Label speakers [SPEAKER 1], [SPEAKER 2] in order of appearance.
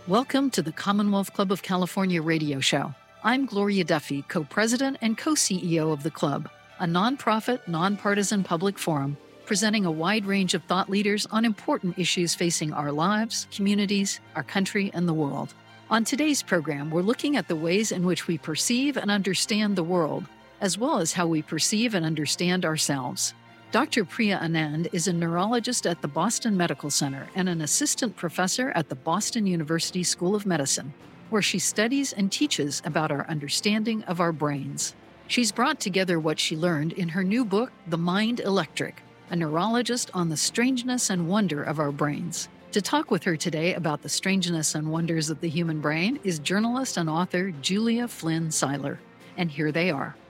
[SPEAKER 1] Welcome to the Commonwealth Club of California radio show. I'm Gloria Duffy, co-president and co-CEO of the club, a nonprofit, nonpartisan public forum presenting a wide range of thought leaders on important issues facing our lives, communities, our country, and the world. On today's program, we're looking at the ways in which we perceive and understand the world, as well as how we perceive and understand ourselves. Dr. Priya Anand is a neurologist at the Boston Medical Center and an assistant professor at the Boston University School of Medicine, where she studies and teaches about our understanding of our brains. She's brought together what she learned in her new book, The Mind Electric, a neurologist on the strangeness and wonder of our brains. To talk with her today about the strangeness and wonders of the human brain is journalist and author Julia Flynn Seiler. And here they are.